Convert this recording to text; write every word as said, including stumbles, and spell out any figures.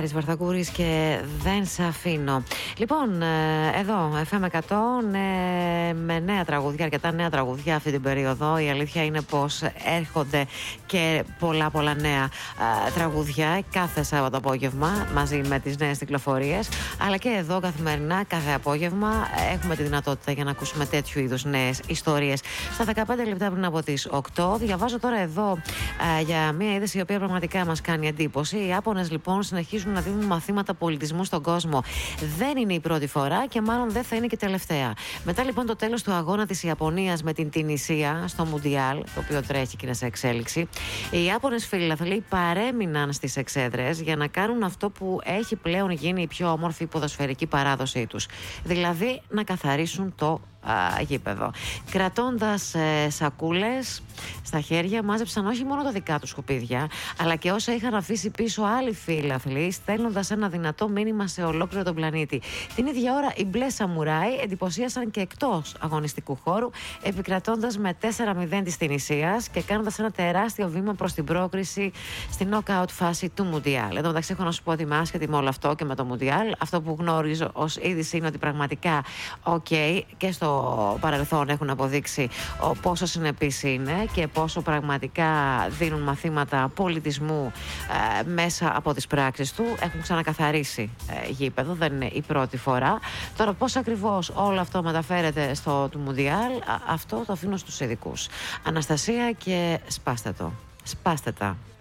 Άρης Βαρθακούρης και δεν σ' αφήνω. Λοιπόν, εδώ, εφ εμ εκατό, ναι, με νέα τραγούδια, αρκετά νέα τραγούδια αυτή την περίοδο. Η αλήθεια είναι πως έρχονται και πολλά πολλά νέα α, τραγούδια κάθε Σάββατο απόγευμα μαζί με τις νέες κυκλοφορίες. Αλλά και εδώ καθημερινά, κάθε απόγευμα, έχουμε τη δυνατότητα για να ακούσουμε τέτοιου είδους νέες ιστορίες. Στα δεκαπέντε λεπτά πριν από τις οκτώ, διαβάζω τώρα εδώ α, για μια είδηση η οποία πραγματικά μας κάνει εντύπωση. Οι Ιάπωνες λοιπόν συνεχίζουν να δίνουν μαθήματα πολιτισμού στον κόσμο. Δεν είναι η πρώτη φορά και μάλλον δεν θα είναι και τελευταία. Μετά λοιπόν το τέλος του αγώνα της Ιαπωνίας με την Τινησία στο Μουντιάλ, το οποίο τρέχει και είναι σε εξέλιξη, οι Ιάπωνες φιλαθλοί παρέμειναν στις εξέδρες για να κάνουν αυτό που έχει πλέον γίνει η πιο όμορφη ποδοσφαιρική παράδοσή τους. Δηλαδή να καθαρίσουν το α, γήπεδο. Κρατώντας ε, σακούλες στα χέρια, μάζεψαν όχι μόνο τα δικά τους σκουπίδια, αλλά και όσα είχαν αφήσει πίσω άλλοι φίλαθλοι, στέλνοντας ένα δυνατό μήνυμα σε ολόκληρο τον πλανήτη. Την ίδια ώρα, οι μπλε σαμουράι εντυπωσίασαν και εκτός αγωνιστικού χώρου, επικρατώντας με τέσσερα μηδέν της Τινησίας και κάνοντας ένα τεράστιο βήμα προς την πρόκριση στην knockout φάση του Μουντιάλ. Εδώ μεταξύ, έχω να σου πω ότι είμαι άσχετη με όλο αυτό και με το Μουντιάλ. Αυτό που γνωρίζω ως είδηση είναι ότι πραγματικά, οκ, okay, και στο παρελθόν έχουν αποδείξει πόσο συνεπείς είναι και πόσο πραγματικά δίνουν μαθήματα πολιτισμού ε, μέσα από τις πράξεις του. Έχουν ξανακαθαρίσει ε, γήπεδο, δεν είναι η πρώτη φορά. Τώρα πώς ακριβώς όλο αυτό μεταφέρεται στο του Μουντιάλ, αυτό το αφήνω στους ειδικούς. Αναστασία, και σπάστε το. Σπάστε τα.